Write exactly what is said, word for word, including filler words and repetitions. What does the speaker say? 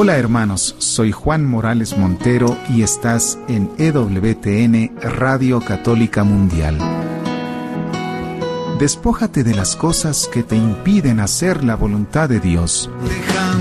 Hola hermanos, soy Juan Morales Montero y estás en E W T N Radio Católica Mundial. Despójate de las cosas que te impiden hacer la voluntad de Dios.